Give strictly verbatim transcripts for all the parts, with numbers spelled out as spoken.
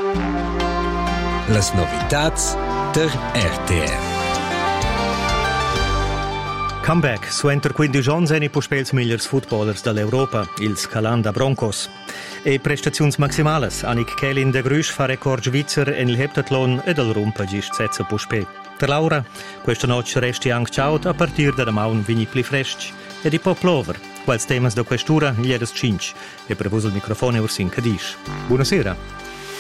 Las novitats der R T R. Comeback, suenter quindici giorni per spels migliors footballers dall'Europa, ils Calanda Broncos. E prestazioni maximales, Annick Kählin de Grüsch fa record svizzer en il heptathlon ed al rumpa gist setza puspè. Per Laura, questa notte resti anche ciao a partir da maun vini pli freschi e di po' plover. Quals temas da questura gli eres cinci e per vos il microfono ursin cadish. Buonasera.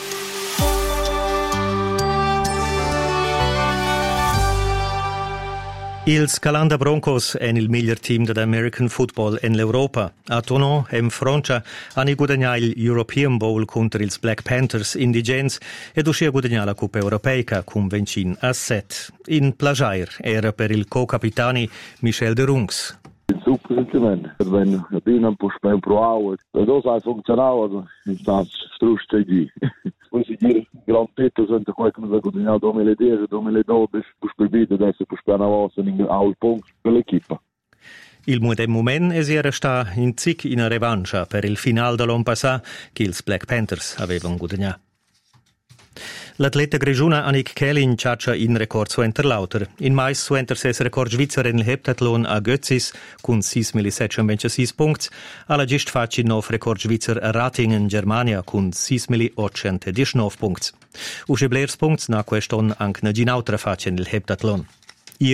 Ils Calanda Broncos è il miglior team dell'American Football in l'Europa. A Tonon, in Francia, hanno guadagnato il European Bowl contro ils Black Panthers indigents ed uscì guadagnare la Coppa Europeica con venti a sette. In Plajair era per il co-capitani Michel de Rungs. Super sentimento, wenn abbiamo un po' spent provato, e dopo ha funzionato, in stanza strusteggi. Poi si dire gran tetto senza qualcuno che ha guadagnato duemiladieci duemiladodici, poi per vita adesso per spendere una volta in un punto per l'equipa. Il moment è era sta in zic in revancia per il finale dell'anno passato che ils Black Panthers avevano guadagnato. L'atleta grigiuna Annick Kählin ciaccia in record su Enterlauter. In mais su Enter ses record svizzer in il heptathlon a Götzis con sei mila settecentoventiséis punti, alla gist facci nov record svizzer a Ratingen, Germania con sei mila ottocentodiciannove punti. Usce blers punti na queston anche na ginautra faccia in il heptathlon.